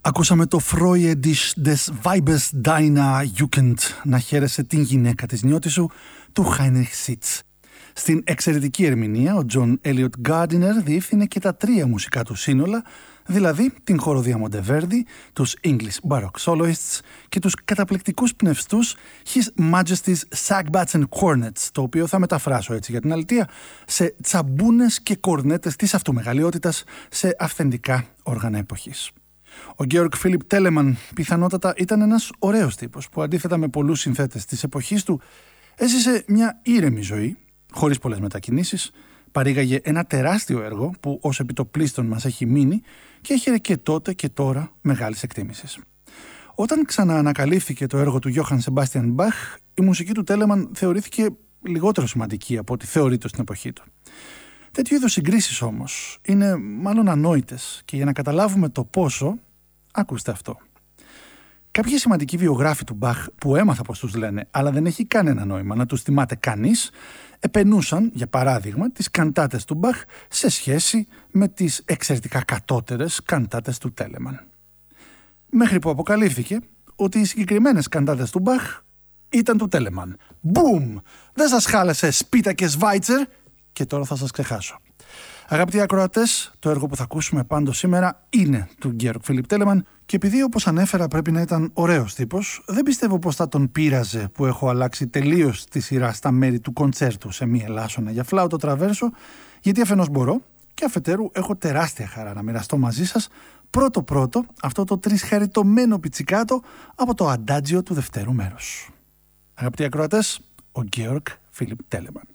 Ακούσαμε το Freue dich des Weibes deiner Jugend, να χαίρεσαι την γυναίκα της νιώτης σου, του Heinrich Sitz. Στην εξαιρετική ερμηνεία, ο John Elliot Gardiner διεύθυνε και τα 3 μουσικά του σύνολα, δηλαδή την χοροδία Monteverdi, τους English Baroque Soloists και τους καταπληκτικούς πνευστούς His Majesty's Sagbats and Cornets, το οποίο θα μεταφράσω έτσι για την αλήθεια, σε τσαμπούνες και κορνέτες της αυτομεγαλειότητας σε αυθεντικά όργανα εποχής. Ο Georg Philipp Telemann πιθανότατα ήταν ένας ωραίος τύπος που αντίθετα με πολλούς συνθέτες της εποχής του έζησε μια ήρεμη ζωή, χωρίς πολλές μετακινήσεις, παρήγαγε ένα τεράστιο έργο που ως επιτοπλίστων μας έχει μείνει και έχερε και τότε και τώρα μεγάλης εκτίμησης. Όταν ξαναανακαλύφθηκε το έργο του Johann Sebastian Bach, η μουσική του Telemann θεωρήθηκε λιγότερο σημαντική από ό,τι θεωρείται στην εποχή του. Τέτοιου είδους συγκρίσεις όμως είναι μάλλον ανόητες και για να καταλάβουμε το πόσο, ακούστε αυτό. Κάποιοι σημαντικοί βιογράφοι του Μπαχ που έμαθα πως τους λένε, αλλά δεν έχει κανένα νόημα να τους θυμάται κανείς, επενούσαν, για παράδειγμα, τις καντάτες του Μπαχ σε σχέση με τις εξαιρετικά κατώτερες καντάτες του Τέλεμαν. Μέχρι που αποκαλύφθηκε ότι οι συγκεκριμένες καντάτες του Μπαχ ήταν του Τέλεμαν. Μπουμ! Δεν σας χάλεσε σπίτα και σβάιτσερ και τώρα θα σας ξεχάσω. Αγαπητοί ακροατές, το έργο που θα ακούσουμε πάντως σήμερα είναι του Georg Philipp Telemann και επειδή όπως ανέφερα πρέπει να ήταν ωραίος τύπος, δεν πιστεύω πως θα τον πείραζε που έχω αλλάξει τελείως τη σειρά στα μέρη του κοντσέρτου σε μία ελάσσονα για φλάουτο τραβέρσο, γιατί αφενός μπορώ και αφετέρου έχω τεράστια χαρά να μοιραστώ μαζί σας πρώτο αυτό το τρισχαριτωμένο πιτσικάτο από το αντάτζιο του δευτέρου μέρους. Αγαπητοί ακροατές, ο Georg Philipp Telemann.